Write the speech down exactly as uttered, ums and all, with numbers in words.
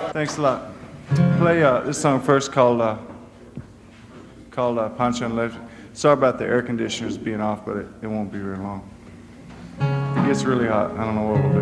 Thanks a lot. Play uh, this song first called uh, called uh, Pancho and Electric. Sorry about the air conditioners being off, but it, it won't be very long. It gets really hot. I don't know what we'll do.